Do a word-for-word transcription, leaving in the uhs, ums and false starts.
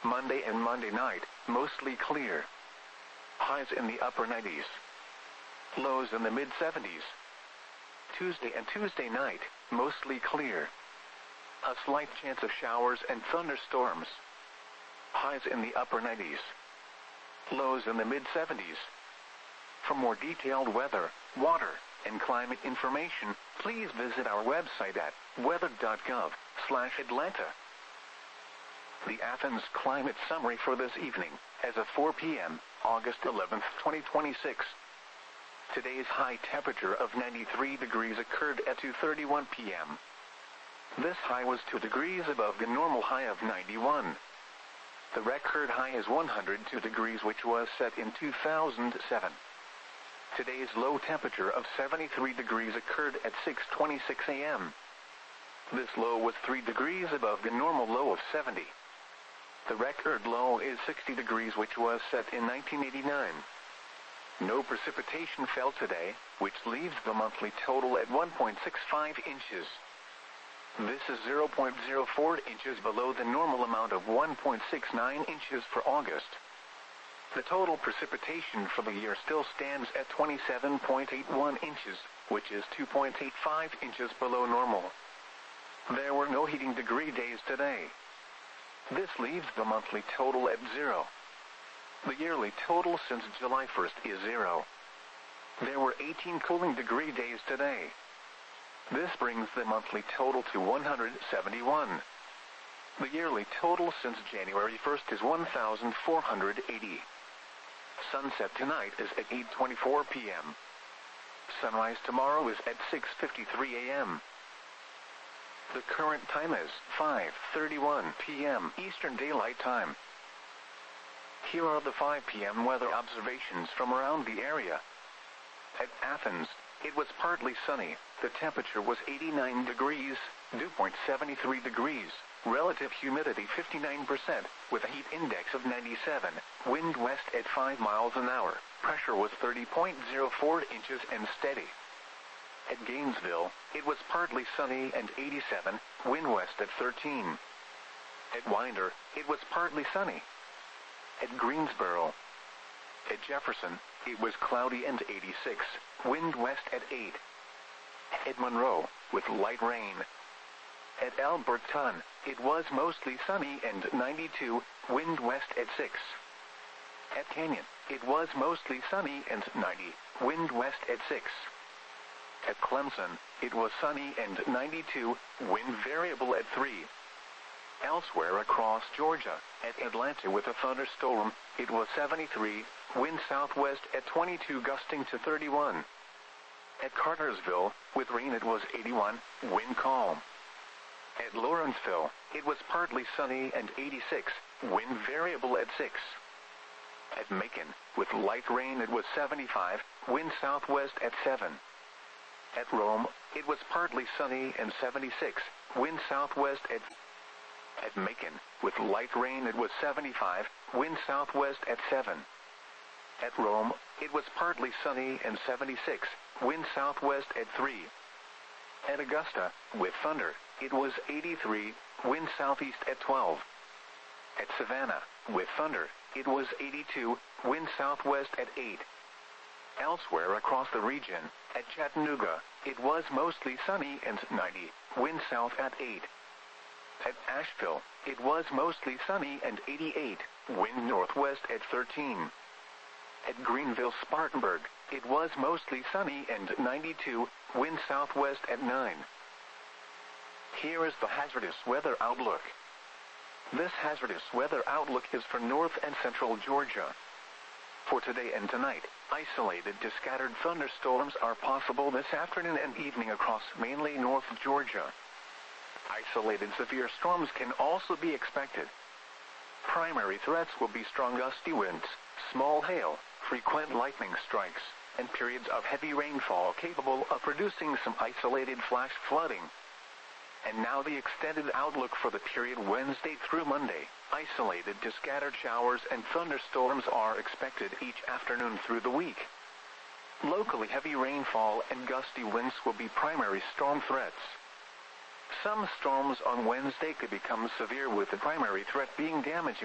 Monday and Monday night, mostly clear. Highs in the upper nineties. Lows in the mid seventies. Tuesday and Tuesday night, mostly clear. A slight chance of showers and thunderstorms. Highs in the upper nineties. Lows in the mid seventies. For more detailed weather, water, and climate information, please visit our website at weather dot gov slash Atlanta. The Athens Climate Summary for this evening, as of four p m, August eleventh, twenty twenty-six. Today's high temperature of ninety-three degrees occurred at two thirty-one p m This high was two degrees above the normal high of ninety-one. The record high is one hundred two degrees, which was set in two thousand seven. Today's low temperature of seventy-three degrees occurred at six twenty-six a m This low was three degrees above the normal low of seventy. The record low is sixty degrees, which was set in nineteen eighty-nine. No precipitation fell today, which leaves the monthly total at one point six five inches. This is zero point zero four inches below the normal amount of one point six nine inches for August. The total precipitation for the year still stands at twenty-seven point eight one inches, which is two point eight five inches below normal. There were no heating degree days today. This leaves the monthly total at zero. The yearly total since July first is zero. There were eighteen cooling degree days today. This brings the monthly total to one hundred seventy-one. The yearly total since January first is one thousand four hundred eighty. Sunset tonight is at eight twenty-four p m Sunrise tomorrow is at six fifty-three a m The current time is five thirty-one p m Eastern Daylight Time. Here are the five p m weather observations from around the area. At Athens, it was partly sunny. The temperature was eighty-nine degrees, dew point seventy-three degrees, relative humidity fifty-nine percent, with a heat index of ninety-seven, wind west at five miles an hour, pressure was thirty point zero four inches and steady. At Gainesville, it was partly sunny and eighty-seven, wind west at thirteen. At Winder, it was partly sunny. At Greensboro. At Jefferson, it was cloudy and eighty-six, wind west at eight. At Monroe, with light rain. At Alberton, it was mostly sunny and ninety-two, wind west at six. At Canyon, it was mostly sunny and ninety, wind west at six. At Clemson, it was sunny and ninety-two, wind variable at three. Elsewhere across Georgia, at Atlanta with a thunderstorm, it was seventy-three, wind southwest at twenty-two gusting to thirty-one. At Cartersville, with rain it was eighty-one, wind calm. At Lawrenceville, it was partly sunny and eighty-six, wind variable at six. At Macon, with light rain it was seventy-five, wind southwest at seven. At Rome, it was partly sunny and seventy-six, wind southwest at At Macon, with light rain it was seventy-five, wind southwest at seven. At Rome, it was partly sunny and seventy-six, wind southwest at three. At Augusta, with thunder, it was eighty-three, wind southeast at twelve. At Savannah, with thunder, it was eighty-two, wind southwest at eight. Elsewhere across the region, at Chattanooga, it was mostly sunny and ninety, wind south at eight. At Asheville, it was mostly sunny and eighty-eight, wind northwest at thirteen. At Greenville-Spartanburg, it was mostly sunny and ninety-two, wind southwest at nine. Here is the hazardous weather outlook. This hazardous weather outlook is for north and central Georgia. For today and tonight, isolated to scattered thunderstorms are possible this afternoon and evening across mainly North Georgia. Isolated severe storms can also be expected. Primary threats will be strong gusty winds, small hail, frequent lightning strikes, and periods of heavy rainfall capable of producing some isolated flash flooding. And now the extended outlook for the period Wednesday through Monday. Isolated to scattered showers and thunderstorms are expected each afternoon through the week. Locally heavy rainfall and gusty winds will be primary storm threats. Some storms on Wednesday could become severe, with the primary threat being damaging